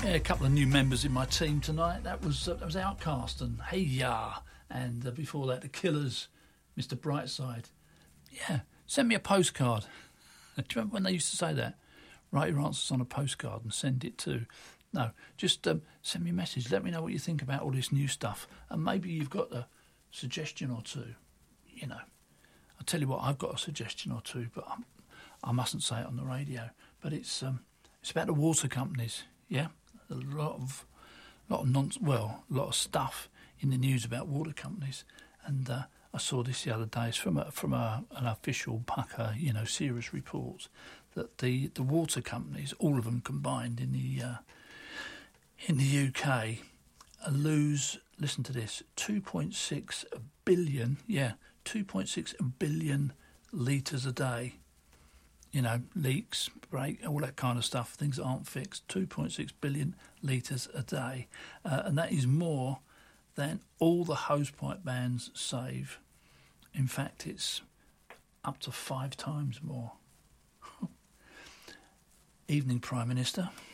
Yeah, a couple of new members in my team tonight. That was Outcast and Hey Ya, and before that, The Killers, Mr. Brightside. Yeah, send me a postcard. Do you remember when they used to say that? Write your answers on a postcard and send it to... No, just send me a message. Let me know what you think about all this new stuff. And maybe you've got a suggestion or two. You know, I'll tell you what, I've got a suggestion or two, but I mustn't say it on the radio. But it's about the water companies, yeah? A lot of a lot of stuff in the news about water companies, and I saw this the other day. It's from an official Pucker, serious report that the water companies, all of them combined in the UK, lose. Listen to this: 2.6 billion, 2.6 billion litres a day. Leaks, break, all that kind of stuff, things that aren't fixed. 2.6 billion litres a day. And that is more than all the hosepipe bans save. In fact, it's up to 5 times more. Evening, Prime Minister.